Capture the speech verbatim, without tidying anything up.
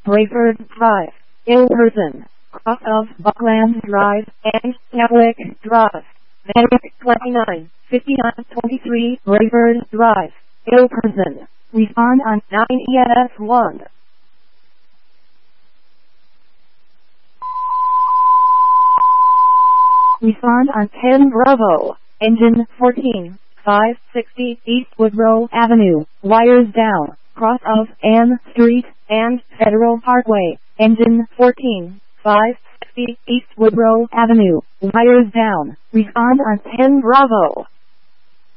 Brayford Drive, Ilverton, cross of Buckland Drive, and Gatwick Drive. Medic twenty-nine, fifty-nine twenty-three, Brayford Drive, Ilverton. Respond on nine E F one. Respond on ten Bravo. Engine fourteen, five sixty East Woodrow Avenue, wires down, cross of Ann Street and Federal Parkway. Engine fourteen, five sixty East Woodrow Avenue, wires down. Respond on ten Bravo.